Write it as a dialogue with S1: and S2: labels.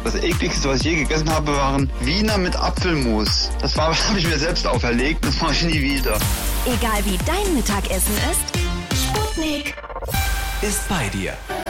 S1: Das ekligste, was ich je gegessen habe, waren Wiener mit Apfelmus. Das habe ich mir selbst auferlegt, das mache ich nie wieder.
S2: Egal wie dein Mittagessen ist, Sputnik
S3: ist bei dir.